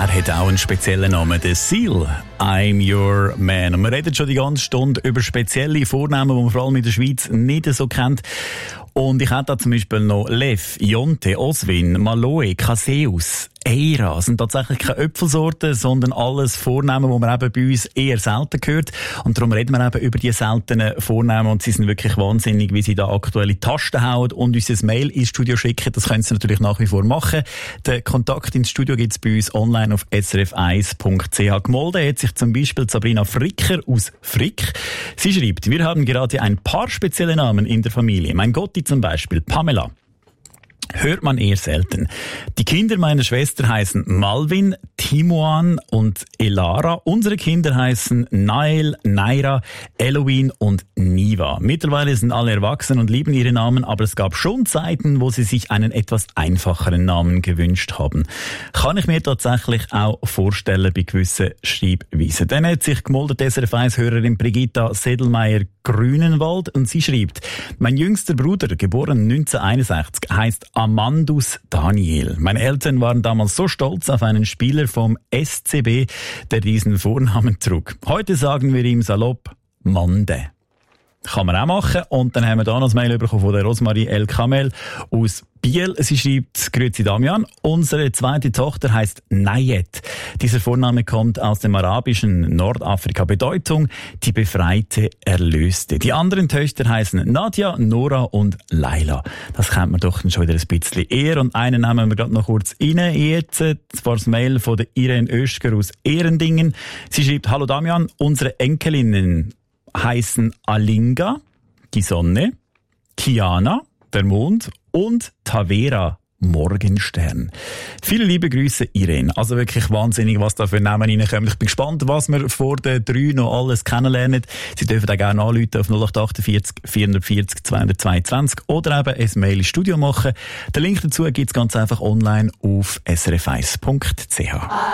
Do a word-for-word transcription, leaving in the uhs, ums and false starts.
Er hat auch einen speziellen Namen, der Seal. I'm your man. Und wir reden schon die ganze Stunde über spezielle Vornamen, die man vor allem in der Schweiz nicht so kennt. Und ich hätte da zum Beispiel noch Lev, Jonte, Oswin, Maloe, Caseus, Eira. Das sind tatsächlich keine Äpfelsorten, sondern alles Vornamen, die man eben bei uns eher selten hört. Und darum reden wir eben über die seltenen Vornamen. Und sie sind wirklich wahnsinnig, wie sie da aktuelle Tasten hauen und uns ein Mail ins Studio schicken. Das können Sie natürlich nach wie vor machen. Den Kontakt ins Studio gibt es bei uns online auf s r f eins punkt c h. Gemolden hat sich zum Beispiel Sabrina Fricker aus Frick. Sie schreibt, wir haben gerade ein paar spezielle Namen in der Familie. Mein Gotti zum Beispiel, Pamela. Hört man eher selten. Die Kinder meiner Schwester heißen Malvin, Timoan und Elara. Unsere Kinder heißen Nael, Naira, Eloin und Niva. Mittlerweile sind alle erwachsen und lieben ihre Namen, aber es gab schon Zeiten, wo sie sich einen etwas einfacheren Namen gewünscht haben. Kann ich mir tatsächlich auch vorstellen bei gewissen Schreibweisen. Dann hat sich gemoldet S R F eins-Hörerin Brigitta Sedelmeier-Grünenwald und sie schreibt, mein jüngster Bruder, geboren neunzehnhunderteinundsechzig, heißt Amandus Daniel. Meine Eltern waren damals so stolz auf einen Spieler vom S C B, der diesen Vornamen trug. Heute sagen wir ihm salopp Mande. Kann man auch machen. Und dann haben wir da noch ein Mail bekommen von der Rosmarie El Kamel aus Biel. Sie schreibt, grüezi Damian, unsere zweite Tochter heißt Nayet. Dieser Vorname kommt aus dem arabischen Nordafrika. Bedeutung, die Befreite, Erlöste. Die anderen Töchter heißen Nadja, Nora und Laila. Das kennt man doch schon wieder ein bisschen eher. Und einen nehmen wir gerade noch kurz rein. Jetzt, das war das Mail von der Irene Öschger aus Ehrendingen. Sie schreibt, hallo Damian, unsere Enkelinnen heißen Alinga, die Sonne, Kiana, der Mond und Tavera, Morgenstern. Viele liebe Grüße, Irene. Also wirklich wahnsinnig, was da für Namen reinkommen. Ich bin gespannt, was wir vor den drei noch alles kennenlernen. Sie dürfen auch gerne anrufen auf null acht achtundvierzig vierundvierzig zweihundertzweiundzwanzig oder eben ein Mail ins Studio machen. Den Link dazu gibt es ganz einfach online auf s r f eins punkt c h.